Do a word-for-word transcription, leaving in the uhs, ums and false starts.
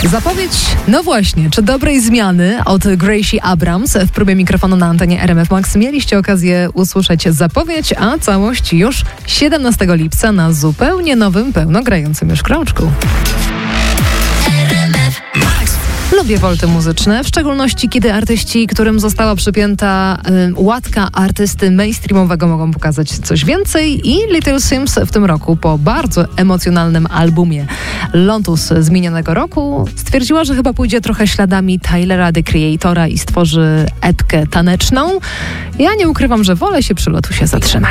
Zapowiedź, no właśnie, czy dobrej zmiany od Gracie Abrams w próbie mikrofonu na antenie R M F Max mieliście okazję usłyszeć zapowiedź, a całość już siedemnastego lipca na zupełnie nowym, pełnogrającym już krążku. Lubię wolty muzyczne, w szczególności kiedy artyści, którym została przypięta y, łatka artysty mainstreamowego, mogą pokazać coś więcej i Little Sims w tym roku po bardzo emocjonalnym albumie Lotus z minionego roku stwierdziła, że chyba pójdzie trochę śladami Tylera, The Creatora i stworzy epkę taneczną. Ja nie ukrywam, że wolę się przy Lotusie zatrzymać.